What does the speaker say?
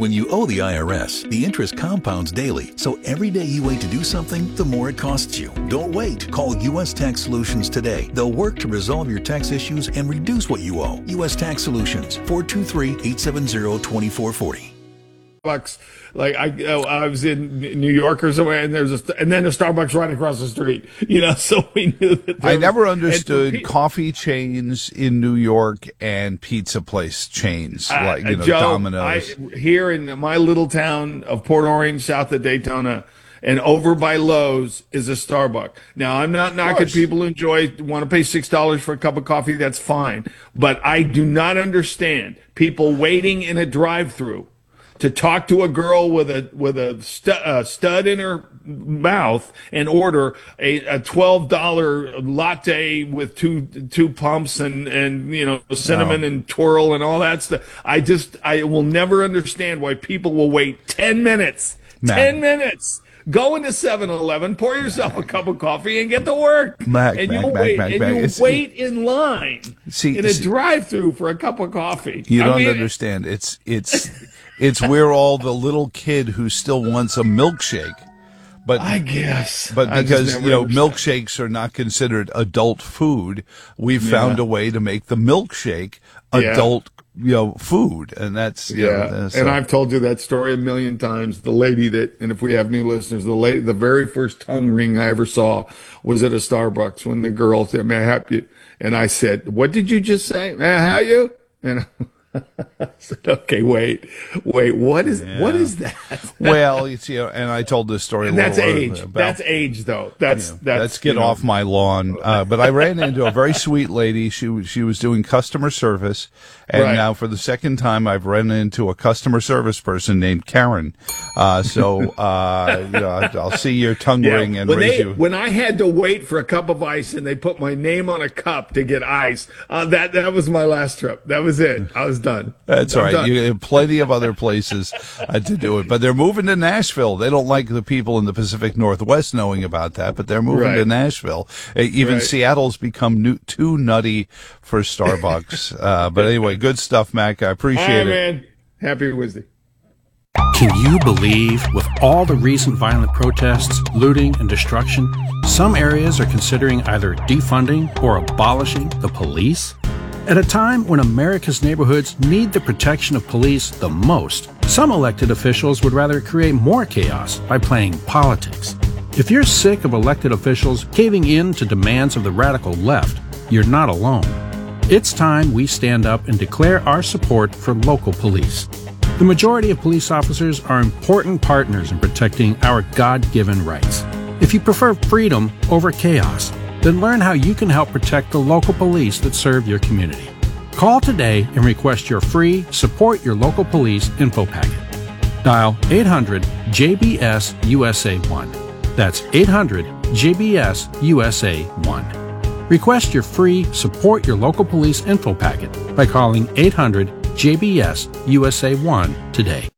When you owe the IRS, the interest compounds daily, so every day you wait to do something, the more it costs you. Don't wait. Call U.S. Tax Solutions today. They'll work to resolve your tax issues and reduce what you owe. U.S. Tax Solutions, 423-870-2440. Like I was in New York or somewhere, and and then a Starbucks right across the street. So we knew that. I never understood coffee chains in New York and pizza place chains like Joe, Domino's. Here in my little town of Port Orange, south of Daytona, and over by Lowe's is a Starbucks. Now, I'm not knocking people who want to pay $6 for a cup of coffee. That's fine, but I do not understand people waiting in a drive-through to talk to a girl with a stud in her mouth and order a $12 latte with two pumps and cinnamon and twirl and all that stuff. I will never understand why people will wait 10 minutes. 10 minutes. Go into 7-Eleven, pour yourself a cup of coffee, and get to work. You wait in line in a drive-through for a cup of coffee. You don't understand. It's where all the little kid who still wants a milkshake. But I guess. But because, milkshakes are not considered adult food, we've found a way to make the milkshake adult food, and that's and I've told you that story a million times. The lady and if we have new listeners, the very first tongue ring I ever saw was at a Starbucks when the girl said, "May I help you?" And I said, "What did you just say? May I help you?" And I said, "Okay, wait, what is that?" Well, and I told this story. And that's age. That's age, though. That's let's get off my lawn. But I ran into a very sweet lady. She was doing customer service, and now for the second time, I've run into a customer service person named Karen. I'll see your tongue ring and raise you. When I had to wait for a cup of ice and they put my name on a cup to get ice, that was my last trip. That was it. I was done. That's all right. You have plenty of other places to do it. But they're moving to Nashville. They don't like the people in the Pacific Northwest knowing about that, but they're moving to Nashville. Even Seattle's become too nutty for Starbucks. But anyway, good stuff, Mac. I appreciate it. Man. Happy Wednesday. Can you believe, with all the recent violent protests, looting, and destruction, some areas are considering either defunding or abolishing the police? At a time when America's neighborhoods need the protection of police the most, some elected officials would rather create more chaos by playing politics. If you're sick of elected officials caving in to demands of the radical left, you're not alone. It's time we stand up and declare our support for local police. The majority of police officers are important partners in protecting our God-given rights. If you prefer freedom over chaos, then learn how you can help protect the local police that serve your community. Call today and request your free Support Your Local Police info packet. Dial 800-JBS-USA-1. That's 800-JBS-USA-1. Request your free Support Your Local Police info packet by calling 800-JBS-USA-1 today.